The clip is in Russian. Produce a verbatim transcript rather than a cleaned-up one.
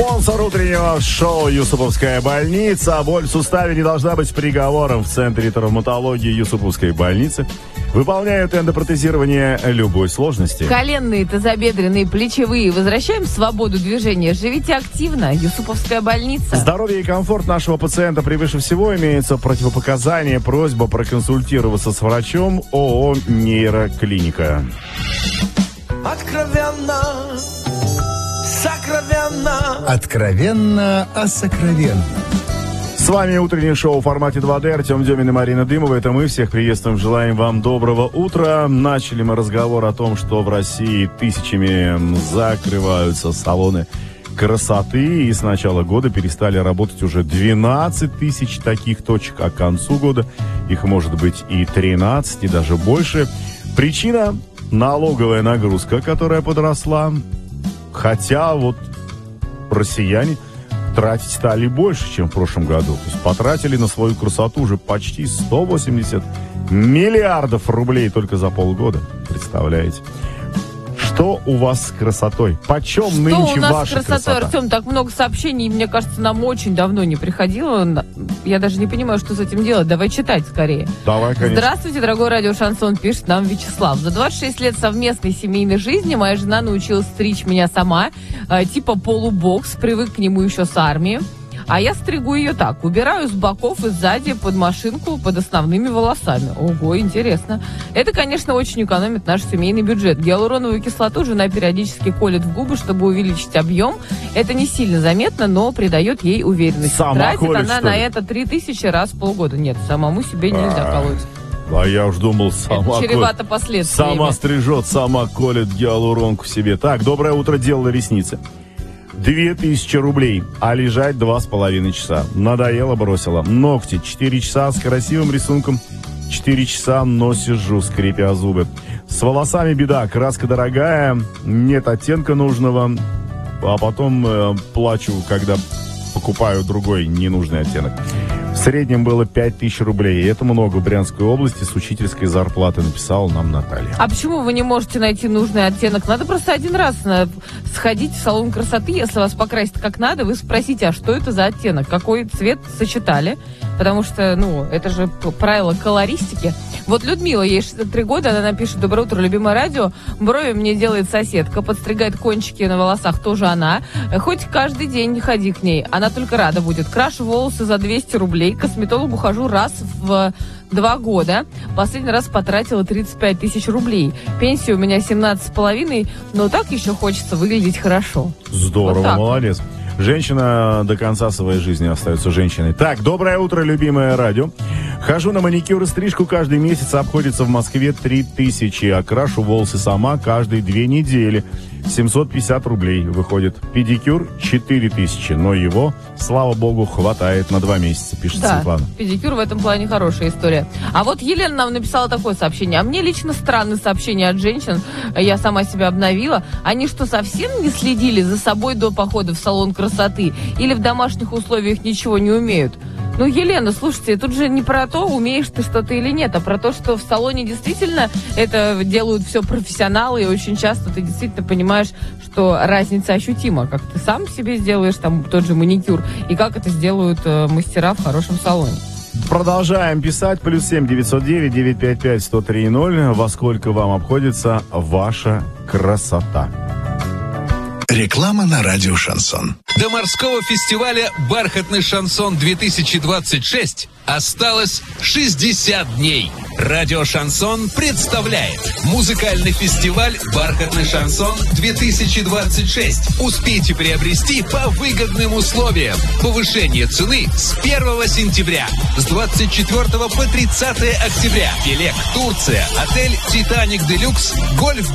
Спонсор утреннего шоу «Юсуповская больница». Боль в суставе не должна быть приговором. В Центре травматологии Юсуповской больницы выполняют эндопротезирование любой сложности. Коленные, тазобедренные, плечевые. Возвращаем свободу движения. Живите активно. Юсуповская больница. Здоровье и комфорт нашего пациента превыше всего. Имеются противопоказания. Просьба проконсультироваться с врачом. ООО «Нейроклиника». Откровенно, сокровенно. Откровенно о сокровенном. С вами утреннее шоу в формате два дэ. Артем Демин и Марина Дымова. Это мы. Всех приветствуем. Желаем вам доброго утра. Начали мы разговор о том, что в России тысячами закрываются салоны красоты. И с начала года перестали работать уже двенадцать тысяч таких точек. А к концу года их может быть и тринадцать, и даже больше. Причина – налоговая нагрузка, которая подросла. Хотя вот россияне тратить стали больше, чем в прошлом году. То есть потратили на свою красоту уже почти сто восемьдесят миллиардов рублей только за полгода. Представляете? Что у вас с красотой? Почем Что нынче у нас ваша с красотой, красота? Артем? Так много сообщений, мне кажется, нам очень давно не приходило. Я даже не понимаю, что с этим делать. Давай читать скорее. Давай, конечно. Здравствуйте, дорогой радио Шансон, пишет нам Вячеслав. За двадцать шесть лет совместной семейной жизни моя жена научилась стричь меня сама, э, типа полубокс, привык к нему еще с армии. А я стригу ее так. Убираю с боков и сзади под машинку под основными волосами. Ого, интересно. Это, конечно, очень экономит наш семейный бюджет. Гиалуроновую кислоту жена периодически колет в губы, чтобы увеличить объем. Это не сильно заметно, но придает ей уверенность. Сама Тратит колет, она что на ли? это три тысячи раз в полгода. Нет, самому себе нельзя А, колоть. А я уж думал, сама Это чревато колет. последствиями. Сама стрижет, сама колет гиалуронку себе. Так, доброе утро, делала ресницы. Две тысячи рублей, а лежать два с половиной часа. Надоело, бросила. Ногти четыре часа с красивым рисунком. Четыре часа, но сижу, скрипя зубы. С волосами беда, краска дорогая, нет оттенка нужного. А потом э, плачу, когда покупаю другой ненужный оттенок. В среднем было пять тысяч рублей. И это много в Брянской области с учительской зарплаты, написала нам Наталья. А почему вы не можете найти нужный оттенок? Надо просто один раз на- сходить в салон красоты, если вас покрасят как надо, вы спросите, а что это за оттенок? Какой цвет сочетали? Потому что, ну, это же п- правило колористики. Вот Людмила, ей шестьдесят три года, она напишет: доброе утро, любимое радио. Брови мне делает соседка, подстригает кончики на волосах тоже она. Хоть каждый день не ходи к ней, она только рада будет. Крашу волосы за двести рублей, к косметологу хожу раз в два года. Последний раз потратила тридцать пять тысяч рублей. Пенсия у меня семнадцать с половиной, но так еще хочется выглядеть хорошо. Здорово, Вот так. молодец. Женщина до конца своей жизни остается женщиной. Так, доброе утро, любимое радио. Хожу на маникюр и стрижку каждый месяц, обходится в Москве три тысячи. Окрашу волосы сама каждые две недели. семьсот пятьдесят рублей выходит. Педикюр четыре тысячи, но его, слава богу, хватает на два месяца, пишет Да, Светлана. педикюр в этом плане хорошая история. А вот Елена нам написала такое сообщение. А мне лично странные сообщения от женщин. Я сама себя обновила. Они что, совсем не следили за собой до похода в салон красоты? Или в домашних условиях ничего не умеют? Ну, Елена, слушайте, тут же не про то, умеешь ты что-то или нет, а про то, что в салоне действительно это делают все профессионалы, и очень часто ты действительно понимаешь, что разница ощутима, как ты сам себе сделаешь там тот же маникюр, и как это сделают э, мастера в хорошем салоне. Продолжаем писать. Плюс семь девятьсот девять девятьсот пятьдесят пять сто три ноль. Во сколько вам обходится ваша красота? Реклама на радио Шансон. До морского фестиваля «Бархатный шансон-две тысячи двадцать шесть» осталось шестьдесят дней. Радио Шансон представляет музыкальный фестиваль «Бархатный шансон-две тысячи двадцать шесть». Успейте приобрести по выгодным условиям. Повышение цены с первого сентября. С двадцать четвёртого по тридцатое октября. Пелек, Турция, отель «Титаник Делюкс», гольф